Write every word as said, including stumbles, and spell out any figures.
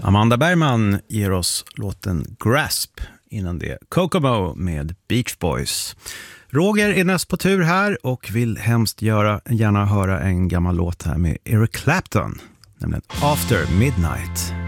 Amanda Bergman ger oss låten Grasp, innan det Kokomo med Beach Boys. Roger är näst på tur här och vill hemskt göra, gärna höra en gammal låt här med Eric Clapton, nämligen After Midnight.